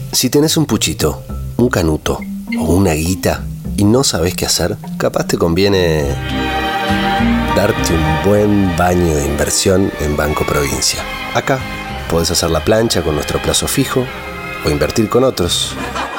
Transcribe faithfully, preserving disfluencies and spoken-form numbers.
Si tenés un puchito, un canuto o una guita y no sabés qué hacer, capaz te conviene darte un buen baño de inversión en Banco Provincia. Acá podés hacer la plancha con nuestro plazo fijo o invertir con otros.